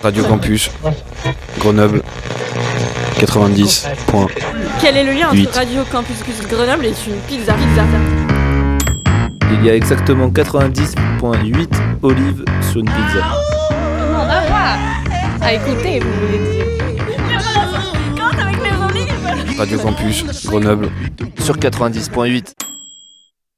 Radio Campus, Grenoble, 90. Quel est le lien entre Radio Campus Grenoble et une pizza? Il y a exactement 90.8 olives sur une pizza. Non, d'avoir à écouter, vous voulez dire. Avec les olives. Radio Campus, Grenoble, Sur 90.8.